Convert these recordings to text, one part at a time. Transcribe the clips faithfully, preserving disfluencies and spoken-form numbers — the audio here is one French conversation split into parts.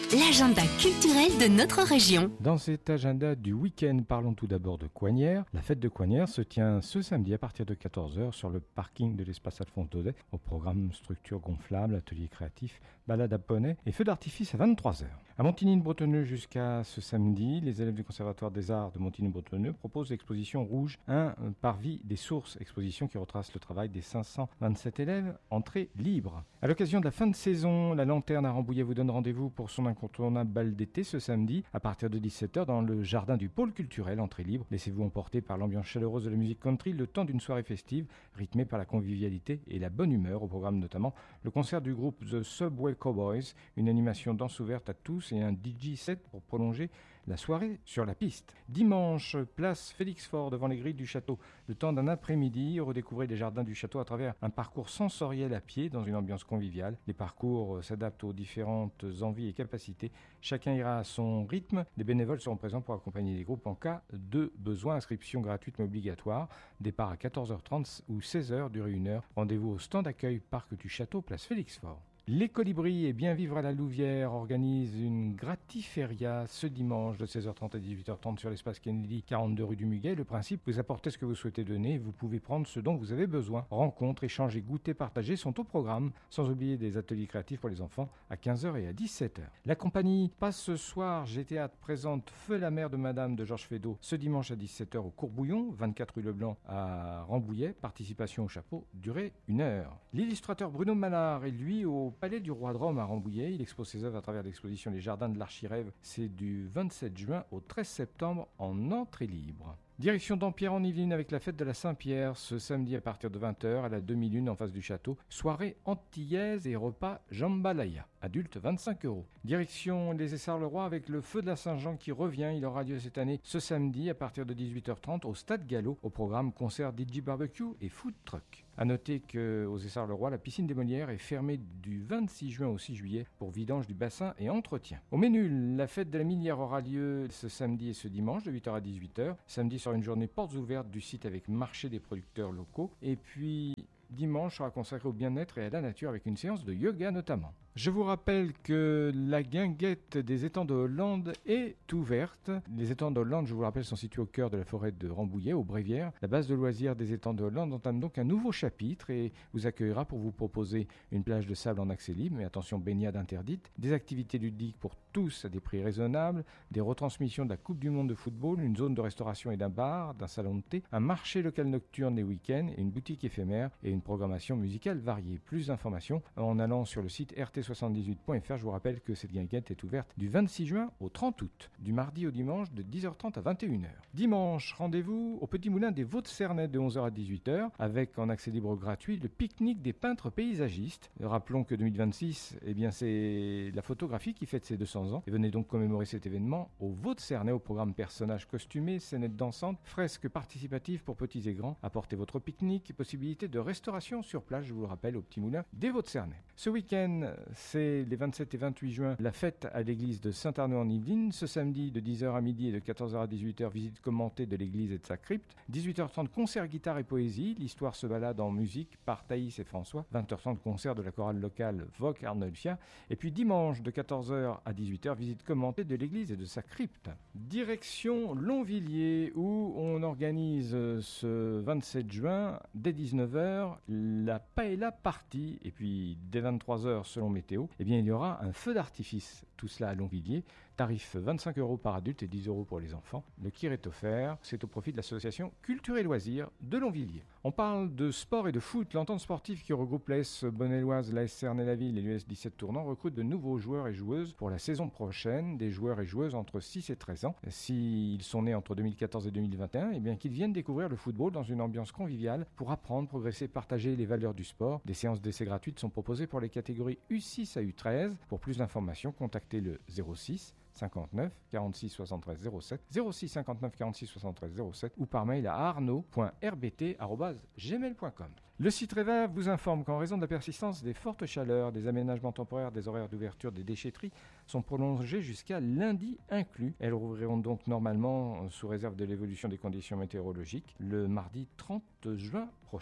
l'agenda culturel de notre région. Dans cet agenda du week-end, parlons tout d'abord de Coignères. La fête de Coignères se tient ce samedi à partir de quatorze heures sur le parking de l'espace Alphonse Daudet. Au programme structure gonflable, atelier créatif, balade à poney et feu d'artifice à vingt-trois heures. À Montigny-le-Bretonneux jusqu'à ce samedi, les élèves du Conservatoire des Arts de Montigny-le-Bretonneux proposent l'exposition Rouge, un parvis des sources, exposition qui retrace le travail des cinq cent vingt-sept élèves, entrée libre. À l'occasion de la fin de saison, la Lanterne à Rambouillet vous donne rendez-vous pour son incontournable bal d'été ce samedi à partir de dix-sept heures dans le jardin du pôle culturel, entrée libre. Laissez-vous emporter par l'ambiance chaleureuse de la musique country le temps d'une soirée festive rythmée par la convivialité et la bonne humeur. Au programme notamment le concert du groupe The Subway Cowboys, une animation danse ouverte à tous et un D J set pour prolonger la soirée sur la piste. Dimanche, place Félix-Faure devant les grilles du château. Le temps d'un après-midi, redécouvrez les jardins du château à travers un parcours sensoriel à pied dans une ambiance conviviale. Les parcours s'adaptent aux différentes envies et capacités. Chacun ira à son rythme. Les bénévoles seront présents pour accompagner les groupes en cas de besoin. Inscription gratuite mais obligatoire. Départ à quatorze heures trente ou seize heures, durée une heure. Rendez-vous au stand d'accueil Parc du Château, place Félix-Faure. Les Colibris et Bien Vivre à la Louvière organisent une gratiféria ce dimanche de seize heures trente à dix-huit heures trente sur l'espace Kennedy, quarante-deux rue du Muguet. Le principe, vous apportez ce que vous souhaitez donner, vous pouvez prendre ce dont vous avez besoin. Rencontres, échanges et goûters partagés sont au programme, sans oublier des ateliers créatifs pour les enfants à quinze heures et à dix-sept heures. La compagnie Passe ce soir, G Théâtre présente Feu la mère de Madame de Georges Feydeau ce dimanche à dix-sept heures au Courbouillon, vingt-quatre rue Leblanc à Rambouillet. Participation au chapeau, durée une heure. L'illustrateur Bruno Malard est lui au Palais du Roi de Rome à Rambouillet. Il expose ses œuvres à travers l'exposition Les Jardins de l'Archirêve. C'est du vingt-sept juin au treize septembre en entrée libre. Direction Dampierre en Yvelines avec la fête de la Saint-Pierre ce samedi à partir de vingt heures à la demi-lune en face du château. Soirée antillaise et repas jambalaya. Adulte vingt-cinq euros. Direction les Essarts-le-Roi avec le feu de la Saint-Jean qui revient. Il aura lieu cette année ce samedi à partir de dix-huit heures trente au Stade Gallo. Au programme concert D J barbecue et food truck. A noter qu'aux Essarts-le-Roi, la piscine des Molières est fermée du vingt-six juin au six juillet pour vidange du bassin et entretien. Au Ménul, la fête de la Millière aura lieu ce samedi et ce dimanche de huit heures à dix-huit heures. Samedi sera une journée portes ouvertes du site avec marché des producteurs locaux. Et puis dimanche sera consacré au bien-être et à la nature avec une séance de yoga notamment. Je vous rappelle que la guinguette des étangs de Hollande est ouverte. Les étangs de Hollande, je vous le rappelle, sont situés au cœur de la forêt de Rambouillet, aux Brévières. La base de loisirs des étangs de Hollande entame donc un nouveau chapitre et vous accueillera pour vous proposer une plage de sable en accès libre, mais attention, baignade interdite, des activités ludiques pour tous à des prix raisonnables, des retransmissions de la Coupe du Monde de football, une zone de restauration et d'un bar, d'un salon de thé, un marché local nocturne les week-ends et une boutique éphémère et une programmation musicale variée. Plus d'informations en allant sur le site r t soixante-dix-huit point f r. Je vous rappelle que cette guinguette est ouverte du vingt-six juin au trente août, du mardi au dimanche de dix heures trente à vingt et une heures. Dimanche, rendez-vous au Petit Moulin des Vaux-de-Cernay de onze heures à dix-huit heures avec en accès libre gratuit le pique-nique des peintres paysagistes. Rappelons que deux mille vingt-six, eh bien c'est la photographie qui fête ses deux cents ans et venez donc commémorer cet événement au Vaux-de-Cernay au programme personnages costumés, scénettes dansantes, fresques participatives pour petits et grands. Apportez votre pique-nique et possibilité de restauration sur place, je vous le rappelle, au Petit Moulin des Vaux-de-Cernay. Ce week-end, c'est les vingt-sept et vingt-huit juin, la fête à l'église de Saint-Arnaud en Yvelines. Ce samedi, de dix heures à midi et de quatorze heures à dix-huit heures, visite commentée de l'église et de sa crypte. dix-huit heures trente, concert guitare et poésie. L'histoire se balade en musique par Thaïs et François. vingt heures trente, concert de la chorale locale Voc Arnolfia. Et puis dimanche, de quatorze heures à dix-huit heures, visite commentée de l'église et de sa crypte. Direction Longvilliers, où on organise ce vingt-sept juin, dès dix-neuf heures, la Paella Party. Et puis, dès vingt-trois heures, selon météo, eh bien, il y aura un feu d'artifice. Tout cela à Longvilliers. Tarif vingt-cinq euros par adulte et dix euros pour les enfants. Le kir est offert. C'est au profit de l'association Culture et Loisirs de Longvilliers. On parle de sport et de foot. L'entente sportive qui regroupe l'A S Bonne-Éloise, l'A S Cernay-la-Ville et l'U S dix-sept Tournant recrute de nouveaux joueurs et joueuses pour la saison prochaine. Des joueurs et joueuses entre six et treize ans. S'ils sont nés entre deux mille quatorze et deux mille vingt et un, eh bien qu'ils viennent découvrir le football dans une ambiance conviviale pour apprendre, progresser, partager les valeurs du sport. Des séances d'essai gratuites sont proposées pour les catégories U six à U treize. Pour plus d'informations, contactez le zéro six cinquante-neuf quarante-six soixante-treize zéro sept, zéro six cinquante-neuf quarante-six soixante-treize zéro sept ou par mail à arnaud point r b t arobase gmail point com. Le site Reva vous informe qu'en raison de la persistance des fortes chaleurs, des aménagements temporaires des horaires d'ouverture des déchetteries sont prolongés jusqu'à lundi inclus. Elles rouvriront donc normalement, sous réserve de l'évolution des conditions météorologiques, le mardi trente juin prochain.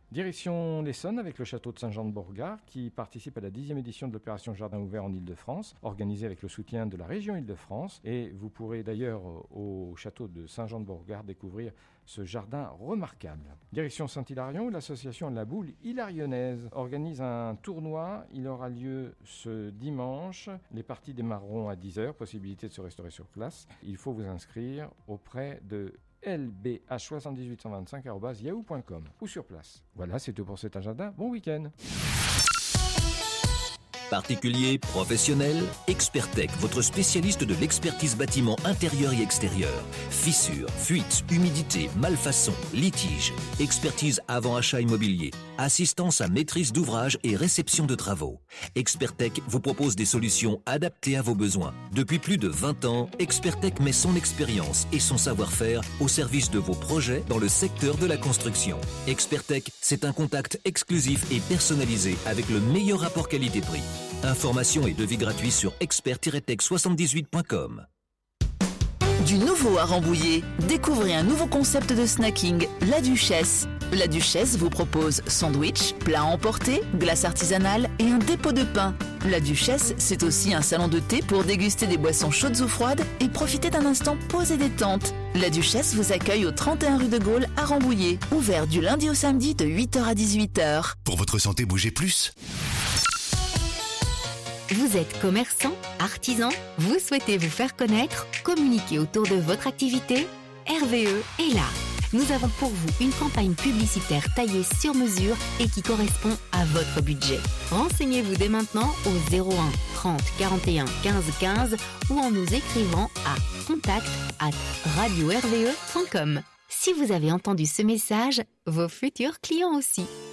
Direction l'Essonne avec le château de Saint-Jean-de-Bourgard qui participe à la dixième édition de l'opération Jardin ouvert en Île-de-France, organisée avec le soutien de la région Île-de-France. Et vous pourrez d'ailleurs au château de Saint-Jean-de-Bourgard découvrir ce jardin remarquable. Direction Saint-Hilarion, l'association La Boule Hilarionnaise organise un tournoi. Il aura lieu ce dimanche. Les parties démarreront à dix heures, possibilité de se restaurer sur place. Il faut vous inscrire auprès de l b h sept huit un cinq arobase yahoo point com ou sur place. Voilà, c'est tout pour cet agenda. Bon week-end. Particuliers, professionnels, Expertec, votre spécialiste de l'expertise bâtiment intérieur et extérieur. Fissures, fuites, humidité, malfaçons, litiges. Expertise avant achat immobilier. Assistance à maîtrise d'ouvrage et réception de travaux. Expertec vous propose des solutions adaptées à vos besoins. Depuis plus de vingt ans, Expertec met son expérience et son savoir-faire au service de vos projets dans le secteur de la construction. Expertec, c'est un contact exclusif et personnalisé avec le meilleur rapport qualité-prix. Informations et devis gratuits sur expert tiret tech soixante-dix-huit point com. Du nouveau à Rambouillet, découvrez un nouveau concept de snacking, La Duchesse. La Duchesse vous propose sandwich, plats à emporter, glace artisanale et un dépôt de pain. La Duchesse, c'est aussi un salon de thé pour déguster des boissons chaudes ou froides et profiter d'un instant pause et détente. La Duchesse vous accueille au trente et un rue de Gaulle à Rambouillet, ouvert du lundi au samedi de huit heures à dix-huit heures. Pour votre santé, bougez plus. Vous êtes commerçant, artisan, vous souhaitez vous faire connaître, communiquer autour de votre activité? R V E est là. Nous avons pour vous une campagne publicitaire taillée sur mesure et qui correspond à votre budget. Renseignez-vous dès maintenant au zéro un trente quarante et un quinze quinze ou en nous écrivant à contact arobase radio r v e point com. Si vous avez entendu ce message, vos futurs clients aussi.